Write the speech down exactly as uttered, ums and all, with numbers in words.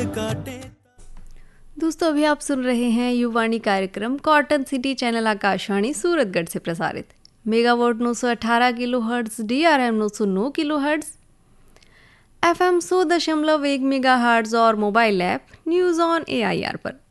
काटे। दोस्तों अभी आप सुन रहे हैं युवाणी कार्यक्रम cotton city channel Akashvani Suratgarh से प्रसारित। मेगावाट नौ सौ अठारह kilo hertz, D R M नौ सौ नौ किलो हर्ट्ज, एफ एम सौ दशमलव एक मेगा हर्ट्ज और mobile app news on A I R पर।